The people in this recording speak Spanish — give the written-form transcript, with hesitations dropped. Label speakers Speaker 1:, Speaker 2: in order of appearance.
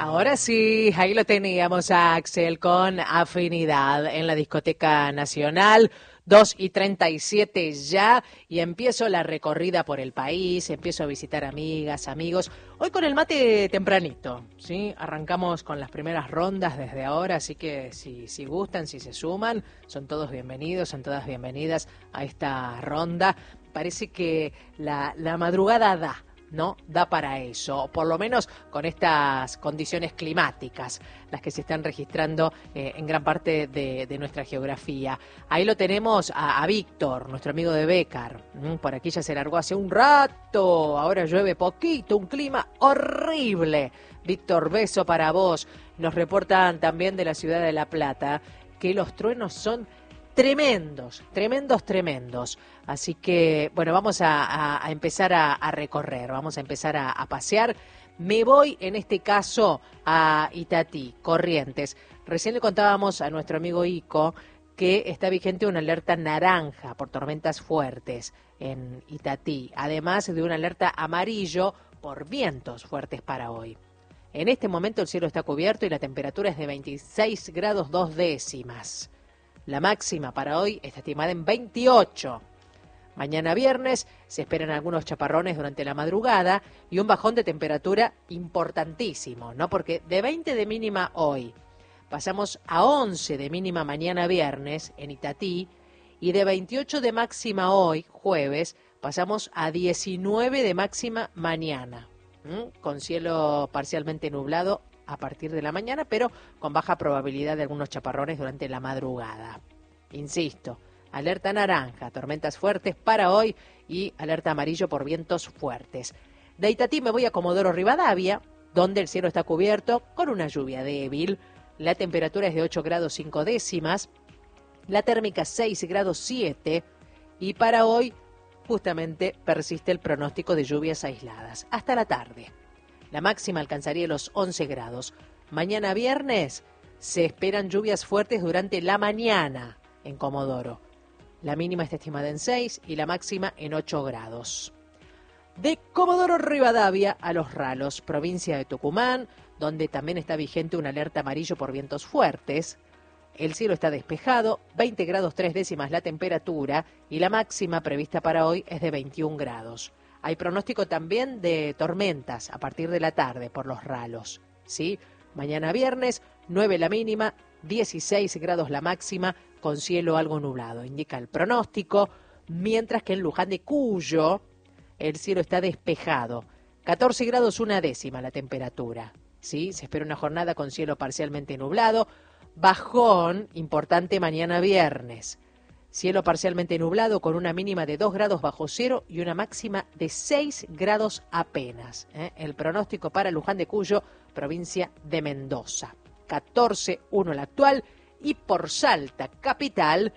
Speaker 1: Ahora sí, ahí lo teníamos a Axel con Afinidad en la Discoteca Nacional. 2:37 ya y empiezo la recorrida por el país, empiezo a visitar amigas, amigos. Hoy con el mate tempranito, ¿sí? Arrancamos con las primeras rondas desde ahora, así que si gustan, si se suman, son todos bienvenidos, son todas bienvenidas a esta ronda. Parece que la madrugada da. ¿No? Da para eso, por lo menos con estas condiciones climáticas, las que se están registrando en gran parte de nuestra geografía. Ahí lo tenemos a Víctor, nuestro amigo de Bécar. Por aquí ya se largó hace un rato, ahora llueve poquito, un clima horrible. Víctor, beso para vos. Nos reportan también de la ciudad de La Plata que los truenos son tremendos, tremendos. Así que, bueno, vamos a empezar a recorrer, vamos a empezar a pasear. Me voy, en este caso, a Itatí, Corrientes. Recién le contábamos a nuestro amigo Ico que está vigente una alerta naranja por tormentas fuertes en Itatí, además de una alerta amarillo por vientos fuertes para hoy. En este momento el cielo está cubierto y la temperatura es de 26 grados 2 décimas. La máxima para hoy está estimada en 28. Mañana viernes se esperan algunos chaparrones durante la madrugada y un bajón de temperatura importantísimo, ¿no? Porque de 20 de mínima hoy pasamos a 11 de mínima mañana viernes en Itatí y de 28 de máxima hoy, jueves, pasamos a 19 de máxima mañana, con cielo parcialmente nublado a partir de la mañana, pero con baja probabilidad de algunos chaparrones durante la madrugada. Insisto, alerta naranja, tormentas fuertes para hoy y alerta amarillo por vientos fuertes. De Itatí me voy a Comodoro Rivadavia, donde el cielo está cubierto con una lluvia débil. La temperatura es de 8 grados 5 décimas, la térmica 6 grados 7 y para hoy justamente persiste el pronóstico de lluvias aisladas hasta la tarde. La máxima alcanzaría los 11 grados. Mañana viernes se esperan lluvias fuertes durante la mañana en Comodoro. La mínima está estimada en 6 y la máxima en 8 grados. De Comodoro Rivadavia a Los Ralos, provincia de Tucumán, donde también está vigente una alerta amarillo por vientos fuertes. El cielo está despejado, 20 grados 3 décimas la temperatura y la máxima prevista para hoy es de 21 grados. Hay pronóstico también de tormentas a partir de la tarde por Los Ralos, ¿sí? Mañana viernes, 9 la mínima, 16 grados la máxima, con cielo algo nublado, indica el pronóstico, mientras que en Luján de Cuyo el cielo está despejado, 14 grados 1 décima la temperatura, ¿sí? Se espera una jornada con cielo parcialmente nublado, bajón importante mañana viernes. Cielo parcialmente nublado con una mínima de 2 grados bajo cero y una máxima de 6 grados apenas. El pronóstico para Luján de Cuyo, provincia de Mendoza. 14,1 la actual y por Salta, capital,